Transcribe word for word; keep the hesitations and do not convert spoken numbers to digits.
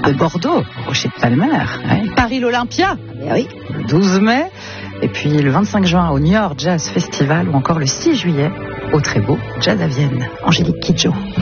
de Bordeaux, Rocher de Palmer. Ouais. Paris l'Olympia. Eh oui, le douze mai. Et puis le vingt-cinq juin au New York Jazz Festival ou encore le six juillet au très beau Jazz à Vienne. Angélique Kidjo.